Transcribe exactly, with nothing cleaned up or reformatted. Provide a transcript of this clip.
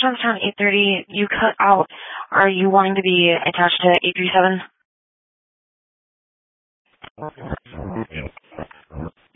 Johnstown eight thirty, you cut out. Are you wanting to be attached to eight three seven?